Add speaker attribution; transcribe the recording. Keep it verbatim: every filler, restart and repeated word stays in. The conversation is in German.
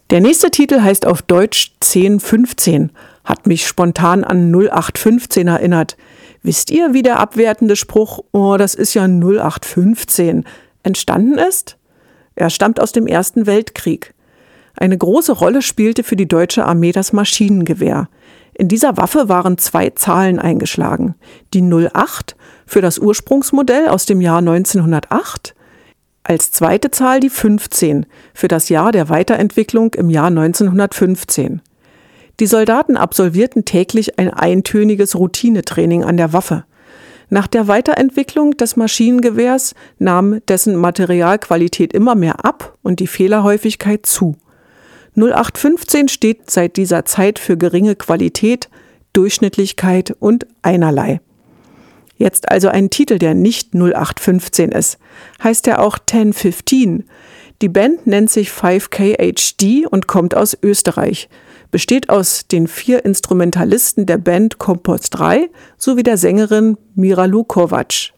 Speaker 1: Der nächste Titel heißt auf Deutsch zehn fünfzehn, hat mich spontan an null acht fünfzehn erinnert. Wisst ihr, wie der abwertende Spruch, oh, das ist ja null acht fünfzehn, entstanden ist? Er stammt aus dem Ersten Weltkrieg. Eine große Rolle spielte für die deutsche Armee das Maschinengewehr. In dieser Waffe waren zwei Zahlen eingeschlagen. Die null acht für das Ursprungsmodell aus dem Jahr neunzehnhundertacht, als zweite Zahl die fünfzehn für das Jahr der Weiterentwicklung im Jahr neunzehnhundertfünfzehn. Die Soldaten absolvierten täglich ein eintöniges Routinetraining an der Waffe. Nach der Weiterentwicklung des Maschinengewehrs nahm dessen Materialqualität immer mehr ab und die Fehlerhäufigkeit zu. null acht fünfzehn steht seit dieser Zeit für geringe Qualität, Durchschnittlichkeit und einerlei. Jetzt also ein Titel, der nicht null acht fünfzehn ist. Heißt er auch zehn fünfzehn. Die Band nennt sich fünf K H D und kommt aus Österreich. Besteht aus den vier Instrumentalisten der Band Kompost drei sowie der Sängerin Mira Lu Kovacs.